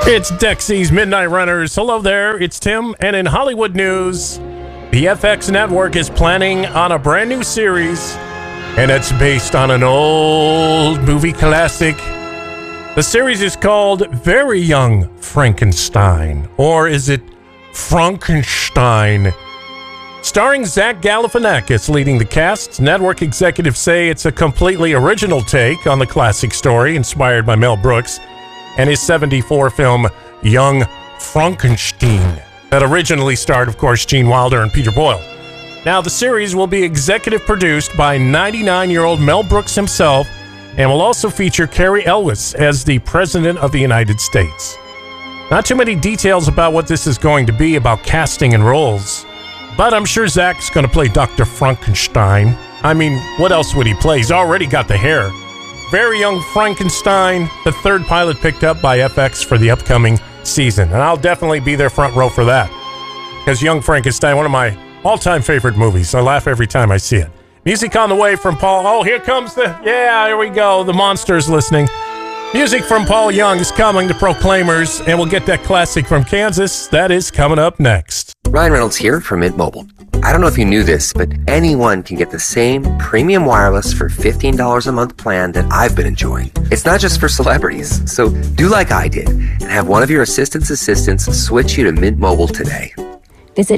It's Dexy's Midnight Runners. Hello there, it's Tim, and in Hollywood news, the FX network is planning on a brand new series, and it's based on an old movie classic. The series is called Very Young Frankenstein, or is it Frankenstein? Starring Zach Galifianakis leading the cast, network executives say it's a completely original take on the classic story inspired by Mel Brooks and his 1974 film Young Frankenstein that originally starred, of course, Gene Wilder and Peter Boyle. Now, the series will be executive produced by 99-year-old Mel Brooks himself and will also feature Cary Elwes as the President of the United States. Not too many details about what this is going to be about casting and roles, but I'm sure Zach's going to play Dr. Frankenstein. I mean, what else would he play? He's already got the hair. Very Young Frankenstein, the third pilot picked up by FX for the upcoming season. And I'll definitely be there front row for that. Because Young Frankenstein, one of my all-time favorite movies. I laugh every time I see it. Music on the way from Paul. Oh, here comes here we go. The monster's listening. Music from Paul Young is coming to Proclaimers, and we'll get that classic from Kansas. That is coming up next. Ryan Reynolds here from Mint Mobile. I don't know if you knew this, but anyone can get the same premium wireless for $15 a month plan that I've been enjoying. It's not just for celebrities, so do like I did and have one of your assistants switch you to Mint Mobile today. Visit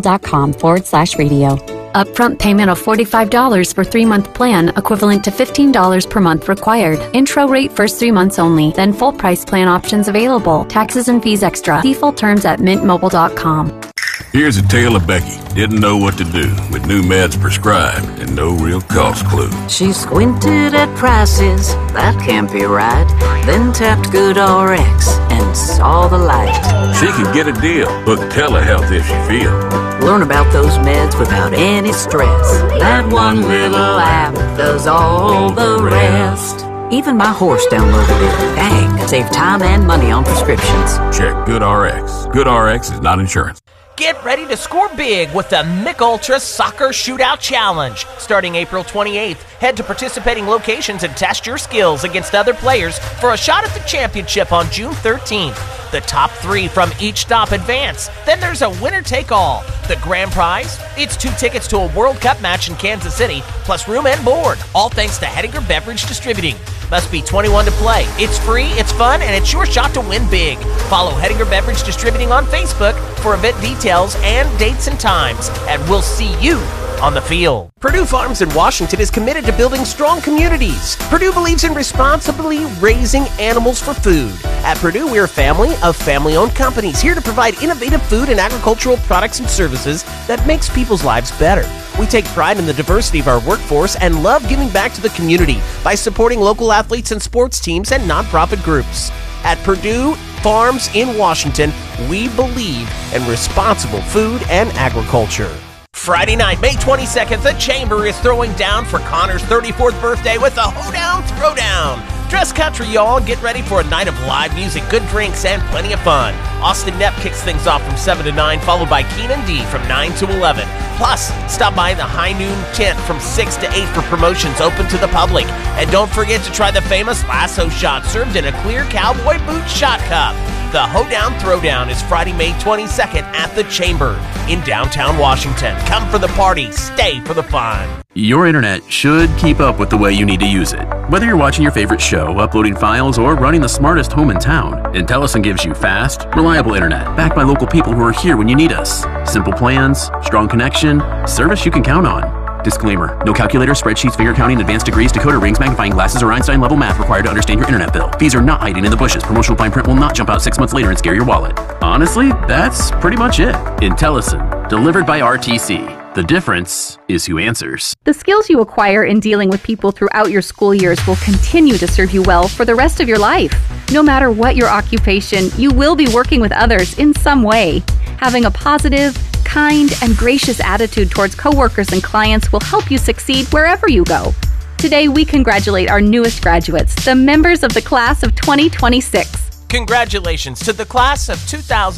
mintmobile.com/radio. Upfront payment of $45 for 3-month plan, equivalent to $15 per month required. Intro rate first 3 months only, then full price plan options available. Taxes and fees extra. Default terms at mintmobile.com. Here's a tale of Becky. Didn't know what to do with new meds prescribed and no real cost clue. She squinted at prices, that can't be right. Then tapped GoodRx and saw the light. She could get a deal. Book telehealth if she feels. Learn about those meds without any stress. That one little app does all the rest. Even my horse downloaded it. Dang, save time and money on prescriptions. Check GoodRx. GoodRx is not insurance. Get ready to score big with the Mick Ultra Soccer Shootout Challenge. Starting April 28th, head to participating locations and test your skills against other players for a shot at the championship on June 13th. The top 3 from each stop advance. Then there's a winner-take-all. The grand prize? It's 2 tickets to a World Cup match in Kansas City, plus room and board, all thanks to Hettinger Beverage Distributing. Must be 21 to play. It's free, it's fun, and it's your shot to win big. Follow Hettinger Beverage Distributing on Facebook for event details and dates and times, and we'll see you on the field. Purdue Farms in Washington is committed to building strong communities. Purdue believes in responsibly raising animals for food. At Purdue, we're a family of family-owned companies here to provide innovative food and agricultural products and services that makes people's lives better. We take pride in the diversity of our workforce and love giving back to the community by supporting local athletes and sports teams and nonprofit groups. At Purdue Farms in Washington, we believe in responsible food and agriculture. Friday night, May 22nd, the Chamber is throwing down for Connor's 34th birthday with the Hoedown Throwdown. Dress country, y'all. Get ready for a night of live music, good drinks, and plenty of fun. Austin Knepp kicks things off from 7 to 9, followed by Keenan D from 9 to 11. Plus, stop by the High Noon tent from 6 to 8 for promotions open to the public. And don't forget to try the famous lasso shot served in a clear cowboy boot shot cup. The Hoedown Throwdown is Friday, May 22nd at the Chamber in downtown Washington. Come for the party, stay for the fun. Your internet should keep up with the way you need to use it. Whether you're watching your favorite show, uploading files, or running the smartest home in town, Intellicent gives you fast, reliable internet backed by local people who are here when you need us. Simple plans, strong connection, service you can count on. Disclaimer: no calculator, spreadsheets, finger counting, advanced degrees, decoder rings, magnifying glasses, or Einstein-level math required to understand your internet bill. Fees are not hiding in the bushes. Promotional fine print will not jump out 6 months later and scare your wallet. Honestly, that's pretty much it. Intellicent, delivered by RTC. The difference is who answers. The skills you acquire in dealing with people throughout your school years will continue to serve you well for the rest of your life. No matter what your occupation, you will be working with others in some way. Having a positive, kind, and gracious attitude towards coworkers and clients will help you succeed wherever you go. Today, we congratulate our newest graduates, the members of the class of 2026. Congratulations to the class of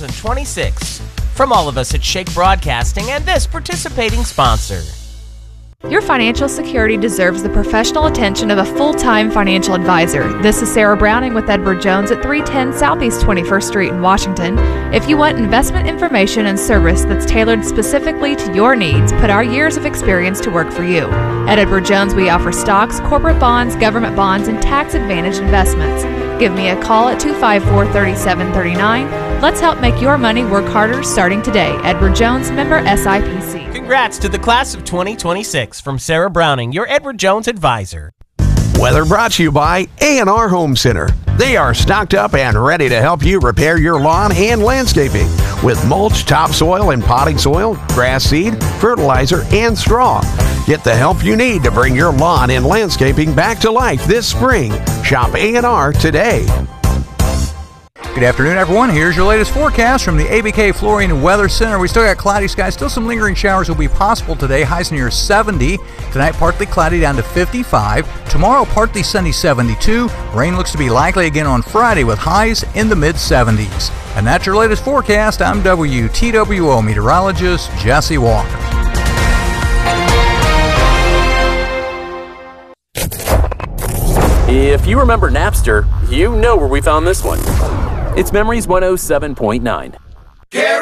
2026. From all of us at Shake Broadcasting and this participating sponsor. Your financial security deserves the professional attention of a full-time financial advisor. This is Sarah Browning with Edward Jones at 310 Southeast 21st Street in Washington. If you want investment information and service that's tailored specifically to your needs, put our years of experience to work for you. At Edward Jones, we offer stocks, corporate bonds, government bonds, and tax-advantaged investments. Give me a call at 254-3739. Let's help make your money work harder starting today. Edward Jones, member SIPC. Congrats to the class of 2026 from Sarah Browning, your Edward Jones advisor. Weather brought to you by A&R Home Center. They are stocked up and ready to help you repair your lawn and landscaping with mulch, topsoil, and potting soil, grass seed, fertilizer, and straw. Get the help you need to bring your lawn and landscaping back to life this spring. Shop A&R today. Good afternoon, everyone. Here's your latest forecast from the ABK Flooring and Weather Center. We still got cloudy skies. Still some lingering showers will be possible today. Highs near 70. Tonight, partly cloudy down to 55. Tomorrow, partly sunny, 72. Rain looks to be likely again on Friday with highs in the mid-70s. And that's your latest forecast. I'm WTWO meteorologist Jesse Walker. If you remember Napster, you know where we found this one. It's Memories 107.9.